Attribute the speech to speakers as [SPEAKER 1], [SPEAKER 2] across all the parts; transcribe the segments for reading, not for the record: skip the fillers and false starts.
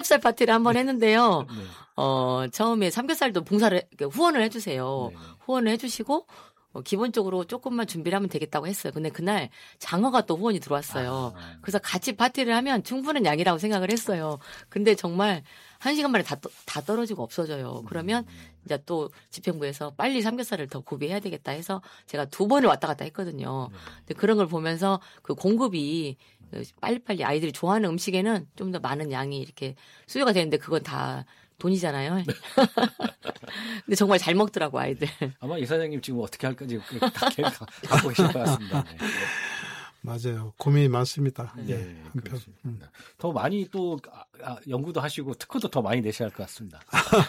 [SPEAKER 1] 삼겹살 파티를 한번 했는데요.
[SPEAKER 2] 네.
[SPEAKER 1] 처음에 삼겹살도 봉사를, 후원을 해주세요.
[SPEAKER 2] 네.
[SPEAKER 1] 후원을 해주시고, 기본적으로 조금만 준비를 하면 되겠다고 했어요. 근데 그날 장어가 또 후원이 들어왔어요. 그래서 같이 파티를 하면 충분한 양이라고 생각을 했어요. 근데 정말 1시간 만에 다 떨어지고 없어져요. 그러면 이제 또 집행부에서 빨리 삼겹살을 더 구비해야 되겠다 해서 제가 2번을 왔다 갔다 했거든요. 근데 그런 걸 보면서 그 공급이 빨리빨리 아이들이 좋아하는 음식에는 좀 더 많은 양이 이렇게 수요가 되는데 그건 다 돈이잖아요. 근데 정말 잘 먹더라고 아이들.
[SPEAKER 2] 아마 이사장님 지금 어떻게 할까지 다 갖고 계실 것 같습니다. 네.
[SPEAKER 3] 맞아요. 고민이 많습니다.
[SPEAKER 2] 네, 그렇습니다. 더 많이 또 연구도 하시고 특허도 더 많이 내셔야 할 것 같습니다.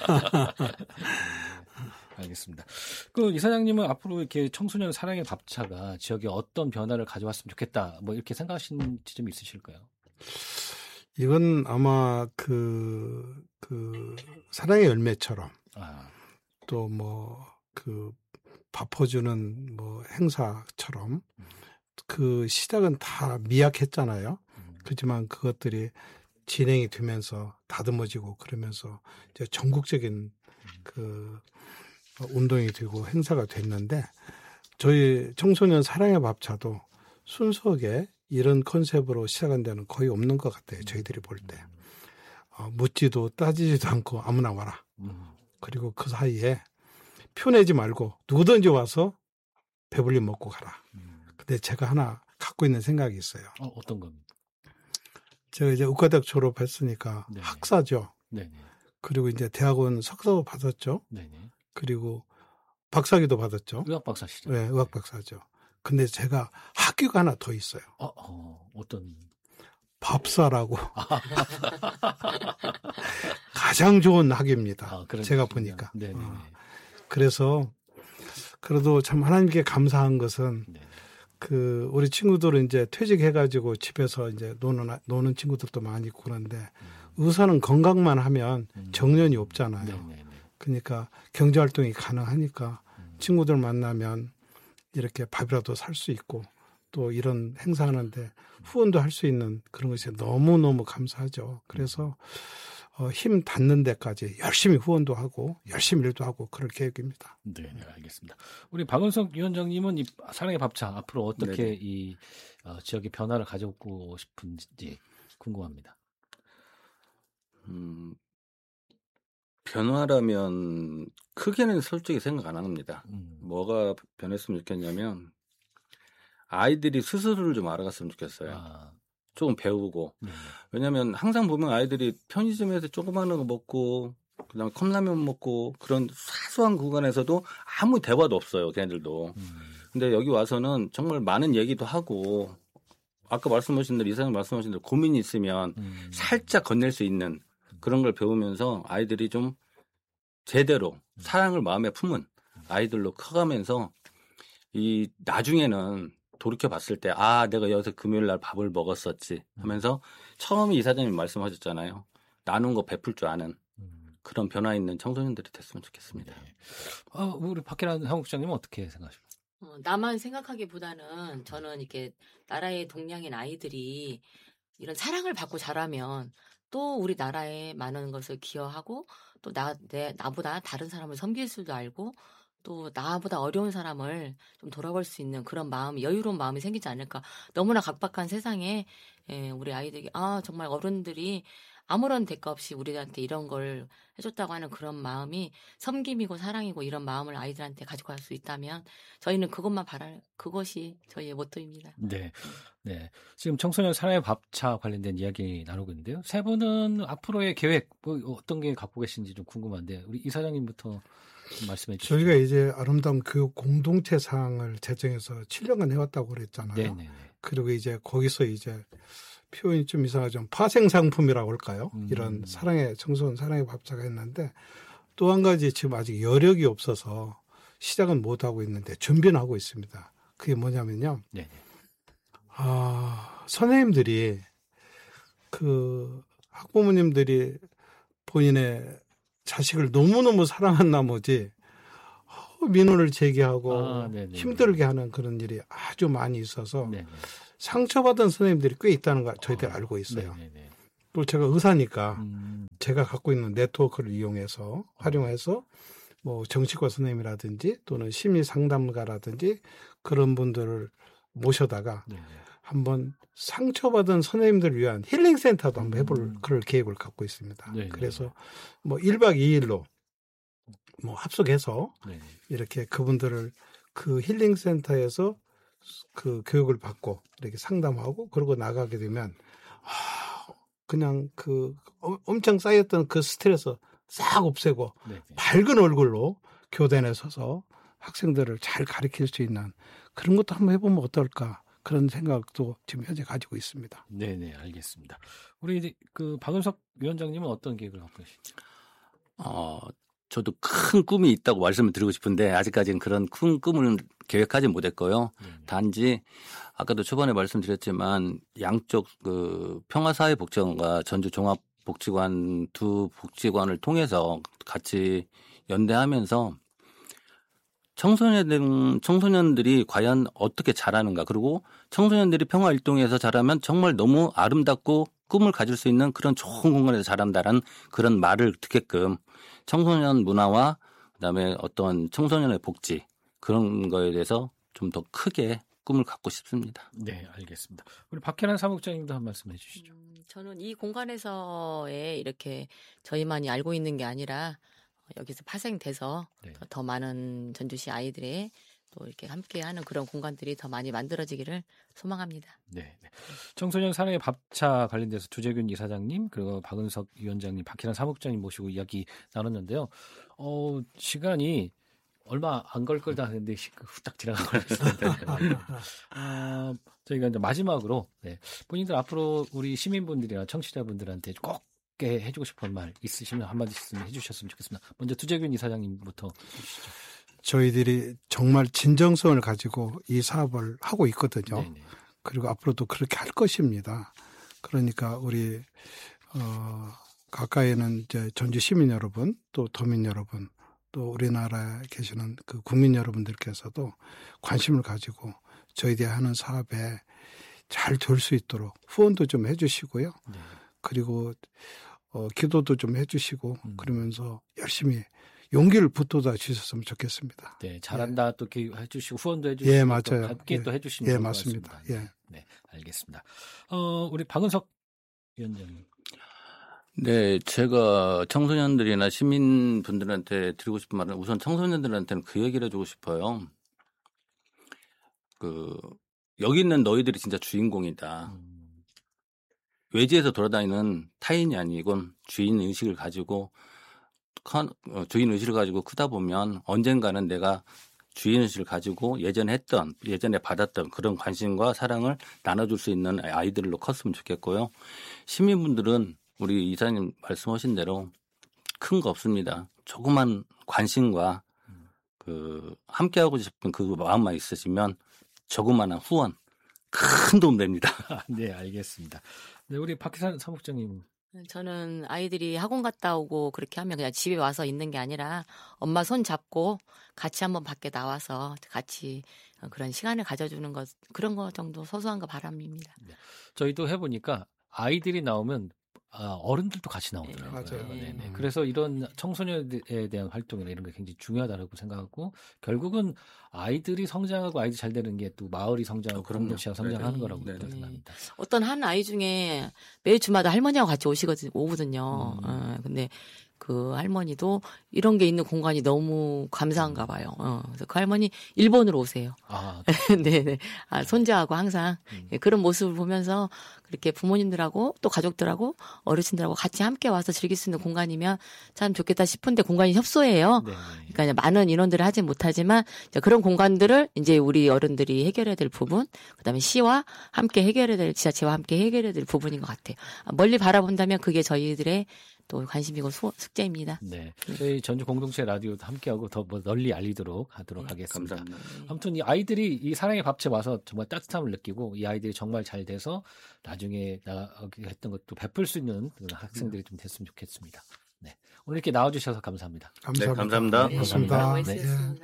[SPEAKER 2] 알겠습니다. 그 이사장님은 앞으로 이렇게 청소년 사랑의 밥차가 지역에 어떤 변화를 가져왔으면 좋겠다, 뭐 이렇게 생각하시는 지점이 있으실까요?
[SPEAKER 3] 이건 아마 사랑의 열매처럼 또 밥 퍼주는 행사처럼 그 시작은 다 미약했잖아요. 그렇지만 그것들이 진행이 되면서 다듬어지고 그러면서 이제 전국적인 운동이 되고 행사가 됐는데 저희 청소년 사랑의 밥차도 순수하게 이런 컨셉으로 시작한 데는 거의 없는 것 같아요. 저희들이 볼 때. 묻지도 따지지도 않고 아무나 와라. 그리고 그 사이에 표내지 말고 누구든지 와서 배불리 먹고 가라. 근데 제가 하나 갖고 있는 생각이 있어요.
[SPEAKER 2] 어떤 겁니까?
[SPEAKER 3] 제가 이제 의과대학 졸업했으니까 네네. 학사죠.
[SPEAKER 2] 네네.
[SPEAKER 3] 그리고 이제 대학원 석사도 받았죠.
[SPEAKER 2] 네네.
[SPEAKER 3] 그리고 박사기도 받았죠.
[SPEAKER 2] 의학 박사시죠?
[SPEAKER 3] 네, 의학 박사죠. 근데 제가 학교가 하나 더 있어요.
[SPEAKER 2] 어떤?
[SPEAKER 3] 밥사라고. 가장 좋은 학위입니다. 제가 보니까. 그래서 그래도 참 하나님께 감사한 것은 우리 친구들은 이제 퇴직해가지고 집에서 이제 노는 친구들도 많이 있고 그런데 의사는 건강만 하면 정년이 없잖아요. 그러니까 경제활동이 가능하니까 친구들 만나면 이렇게 밥이라도 살 수 있고 또 이런 행사하는데 후원도 할 수 있는 그런 것이 너무너무 감사하죠. 그래서 힘 닿는 데까지 열심히 후원도 하고 열심히 일도 하고 그럴 계획입니다.
[SPEAKER 2] 네, 알겠습니다. 우리 박은석 위원장님은 이 사랑의 밥차 앞으로 어떻게 네네. 이 지역의 변화를 가져오고 싶은지 궁금합니다.
[SPEAKER 4] 변화라면 크게는 솔직히 생각 안 합니다. 뭐가 변했으면 좋겠냐면 아이들이 스스로를 좀 알아갔으면 좋겠어요. 조금 배우고. 왜냐하면 항상 보면 아이들이 편의점에서 조그마한 거 먹고 그다음에 컵라면 먹고 그런 사소한 구간에서도 아무 대화도 없어요. 걔네들도. 근데 여기 와서는 정말 많은 얘기도 하고 아까 말씀하신 대로 이사님 말씀하신 대로 고민이 있으면 살짝 건넬 수 있는 그런 걸 배우면서 아이들이 좀 제대로 사랑을 마음에 품은 아이들로 커가면서 이 나중에는 돌이켜 봤을 때 내가 여기서 금요일 날 밥을 먹었었지 하면서 처음에 이사장님 말씀하셨잖아요. 나눈 거 베풀 줄 아는 그런 변화 있는 청소년들이 됐으면 좋겠습니다.
[SPEAKER 2] 네. 우리 박혜란 사무국장님은 어떻게 생각하십니까?
[SPEAKER 1] 나만 생각하기보다는 저는 이렇게 나라의 동양인 아이들이 이런 사랑을 받고 자라면 또 우리 나라에 많은 것을 기여하고 또 나보다 다른 사람을 섬길 수도 알고 또 나보다 어려운 사람을 좀 돌아볼 수 있는 그런 마음, 여유로운 마음이 생기지 않을까. 너무나 각박한 세상에 우리 아이들이 정말 어른들이 아무런 대가 없이 우리한테 이런 걸 해줬다고 하는 그런 마음이 섬김이고 사랑이고 이런 마음을 아이들한테 가지고 갈 수 있다면 저희는 그것만 그것이 저희의 모토입니다.
[SPEAKER 2] 네. 지금 청소년 사랑의 밥차 관련된 이야기 나누고 있는데요. 세 분은 앞으로의 계획 어떤 게 갖고 계신지 좀 궁금한데 우리 이사장님부터 말씀해 주시죠.
[SPEAKER 3] 저희가 이제 아름다운 교육 공동체상을 제정해서 7년간 해왔다고 그랬잖아요.
[SPEAKER 2] 네네.
[SPEAKER 3] 그리고 이제 거기서 이제 표현이 좀 이상하죠. 파생상품이라고 할까요? 이런 청소년 사랑의 밥차가 했는데 또 한 가지 지금 아직 여력이 없어서 시작은 못하고 있는데 준비는 하고 있습니다. 그게 뭐냐면요.
[SPEAKER 2] 네네.
[SPEAKER 3] 선생님들이 학부모님들이 본인의 자식을 너무너무 사랑한 나머지 민원을 제기하고 힘들게 하는 그런 일이 아주 많이 있어서 상처받은 선생님들이 꽤 있다는 걸 저희들 알고 있어요. 또 제가 의사니까 제가 갖고 있는 네트워크를 이용해서 활용해서 뭐 정신과 선생님이라든지 또는 심리 상담가라든지 그런 분들을 모셔다가 네. 한번 상처받은 선생님들을 위한 힐링 센터도 한번 해볼 그럴 계획을 갖고 있습니다. 네. 그래서 뭐 1박 2일로 뭐 합숙해서 네. 이렇게 그분들을 그 힐링 센터에서 그 교육을 받고 이렇게 상담하고 그러고 나가게 되면 그냥 그 엄청 쌓였던 그 스트레스 싹 없애고 네. 밝은 얼굴로 교단에 서서 학생들을 잘 가르칠 수 있는 그런 것도 한번 해보면 어떨까 그런 생각도 지금 현재 가지고 있습니다.
[SPEAKER 2] 네네 알겠습니다. 우리 그 박은석 위원장님은 어떤 계획을 갖고 계시죠?
[SPEAKER 4] 저도 큰 꿈이 있다고 말씀을 드리고 싶은데 아직까지는 그런 큰 꿈을 계획하지 못했고요. 단지 아까도 초반에 말씀드렸지만 양쪽 그 평화사회복지관과 전주종합복지관 두 복지관을 통해서 같이 연대하면서 청소년들이 과연 어떻게 자라는가 그리고 청소년들이 평화일동에서 자라면 정말 너무 아름답고 꿈을 가질 수 있는 그런 좋은 공간에서 자란다는 그런 말을 듣게끔 청소년 문화와 그다음에 어떤 청소년의 복지 그런 거에 대해서 좀 더 크게 꿈을 갖고 싶습니다.
[SPEAKER 2] 네, 알겠습니다. 우리 박혜란 사무국장님도 한 말씀 해주시죠.
[SPEAKER 1] 저는 이 공간에서의 이렇게 저희만이 알고 있는 게 아니라 여기서 파생돼서 네. 더 많은 전주시 아이들의 또 이렇게 함께하는 그런 공간들이 더 많이 만들어지기를 소망합니다.
[SPEAKER 2] 네, 네. 청소년 사랑의 밥차 관련돼서 주재균 이사장님 그리고 박은석 위원장님, 박희란 사무국장님 모시고 이야기 나눴는데요. 시간이 얼마 안 걸 거다 하는데 후딱 지나가고 있습니다. 저희가 이제 마지막으로 네, 본인들 앞으로 우리 시민분들이나 청취자분들한테 꼭 해주고 싶은 말 있으시면 한마디 해주셨으면 좋겠습니다. 먼저 주재균 이사장님부터 해주시죠.
[SPEAKER 3] 저희들이 정말 진정성을 가지고 이 사업을 하고 있거든요. 네네. 그리고 앞으로도 그렇게 할 것입니다. 그러니까 우리 가까이는 이제 전주 시민 여러분, 또 도민 여러분, 또 우리나라에 계시는 그 국민 여러분들께서도 관심을 가지고 저희들이 하는 사업에 잘 될 수 있도록 후원도 좀 해주시고요. 네. 그리고 기도도 좀 해주시고 그러면서 열심히 용기를 붙돋아 주셨으면 좋겠습니다.
[SPEAKER 2] 네, 잘한다 예. 또 해주시고 후원도 해주시고
[SPEAKER 3] 예, 맞아요.
[SPEAKER 2] 함께 예. 또 해주시면
[SPEAKER 3] 예, 맞습니다. 예,
[SPEAKER 2] 네, 알겠습니다. 우리 박은석 위원장님.
[SPEAKER 4] 네, 제가 청소년들이나 시민분들한테 드리고 싶은 말은 우선 청소년들한테는 그 얘기를 해주고 싶어요. 여기 있는 너희들이 진짜 주인공이다. 외지에서 돌아다니는 타인이 아니건 주인의식을 가지고 크다 보면 언젠가는 내가 주인의식을 가지고 예전에 받았던 그런 관심과 사랑을 나눠줄 수 있는 아이들로 컸으면 좋겠고요. 시민분들은 우리 이사님 말씀하신 대로 큰 거 없습니다. 조그만 관심과 함께하고 싶은 그 마음만 있으시면 조그마한 후원 큰 도움 됩니다.
[SPEAKER 2] 네, 알겠습니다. 네, 우리 박희란 사무국장님.
[SPEAKER 1] 저는 아이들이 학원 갔다 오고 그렇게 하면 그냥 집에 와서 있는 게 아니라 엄마 손 잡고 같이 한번 밖에 나와서 같이 그런 시간을 가져주는 것 그런 거 정도 소소한 거 바람입니다.
[SPEAKER 2] 네. 저희도 해보니까 아이들이 나오면 어른들도 같이 나오더라고요.
[SPEAKER 3] 맞아요.
[SPEAKER 2] 네네. 그래서 이런 청소년에 대한 활동이나 이런 게 굉장히 중요하다고 생각하고 결국은 아이들이 성장하고 아이들이 잘 되는 게 또 마을이 성장하고 그런 도시가 성장하는 거라고 생각합니다.
[SPEAKER 1] 어떤 한 아이 중에 매일 주마다 할머니하고 같이 오거든요. 근데 그 할머니도 이런 게 있는 공간이 너무 감사한가 봐요. 그래서 그 할머니 일본으로 오세요. 네네. 손자하고 항상 그런 모습을 보면서 그렇게 부모님들하고 또 가족들하고 어르신들하고 같이 함께 와서 즐길 수 있는 공간이면 참 좋겠다 싶은데 공간이 협소해요. 네. 그러니까 많은 인원들을 하지 못하지만 그런 공간들을 이제 우리 어른들이 해결해야 될 부분, 그다음에 시와 함께 해결해야 될 지자체와 함께 해결해야 될 부분인 것 같아요. 멀리 바라본다면 그게 저희들의 또 관심이고 숙제입니다.
[SPEAKER 2] 네, 저희 전주 공동체 라디오도 함께하고 더 널리 알리도록 하도록 하겠습니다. 감사합니다. 아무튼 이 아이들이 이 사랑의 밥채 와서 정말 따뜻함을 느끼고 이 아이들이 정말 잘 돼서 나중에 했던 것도 베풀 수 있는 학생들이 좀 됐으면 좋겠습니다. 네, 오늘 이렇게 나와주셔서 감사합니다.
[SPEAKER 4] 네, 감사합니다.
[SPEAKER 3] 네, 감사합니다.
[SPEAKER 1] 네. 감사합니다.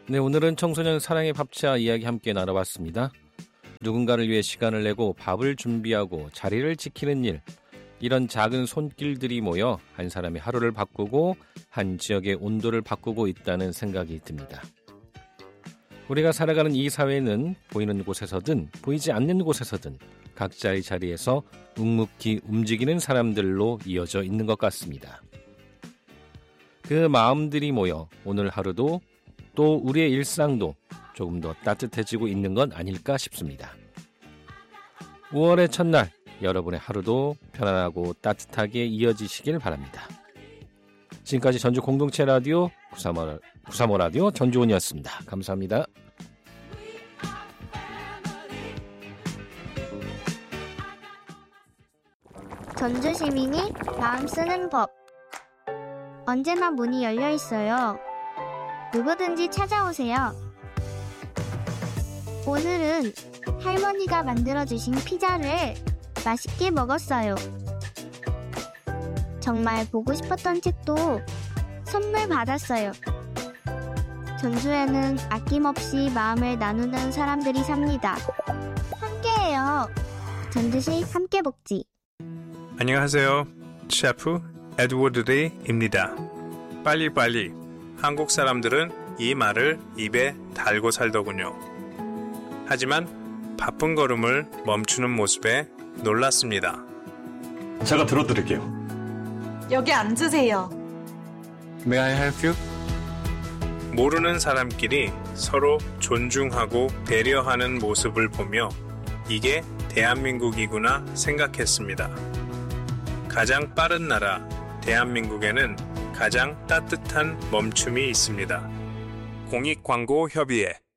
[SPEAKER 2] 네, 오늘은 청소년 사랑의 밥차 이야기 함께 나눠봤습니다. 누군가를 위해 시간을 내고 밥을 준비하고 자리를 지키는 일, 이런 작은 손길들이 모여 한 사람의 하루를 바꾸고 한 지역의 온도를 바꾸고 있다는 생각이 듭니다. 우리가 살아가는 이 사회는 보이는 곳에서든 보이지 않는 곳에서든 각자의 자리에서 묵묵히 움직이는 사람들로 이어져 있는 것 같습니다. 그 마음들이 모여 오늘 하루도 또 우리의 일상도 조금 더 따뜻해지고 있는 건 아닐까 싶습니다. 5월의 첫날, 여러분의 하루도 편안하고 따뜻하게 이어지시길 바랍니다. 지금까지 전주 공동체 라디오 935 라디오 전주훈이었습니다. 감사합니다.
[SPEAKER 5] 전주 시민이 마음 쓰는 법. 언제나 문이 열려 있어요. 누구든지 찾아오세요. 오늘은 할머니가 만들어주신 피자를 맛있게 먹었어요. 정말 보고 싶었던 책도 선물 받았어요. 전주에는 아낌없이 마음을 나누는 사람들이 삽니다. 함께해요. 전주시 함께복지.
[SPEAKER 6] 안녕하세요. 셰프 에드워드 리입니다. 빨리빨리. 한국 사람들은 이 말을 입에 달고 살더군요. 하지만 바쁜 걸음을 멈추는 모습에 놀랐습니다.
[SPEAKER 7] 제가 들어드릴게요.
[SPEAKER 8] 여기 앉으세요.
[SPEAKER 7] May I help you?
[SPEAKER 6] 모르는 사람끼리 서로 존중하고 배려하는 모습을 보며 이게 대한민국이구나 생각했습니다. 가장 빠른 나라 대한민국에는 가장 따뜻한 멈춤이 있습니다. 공익광고협의회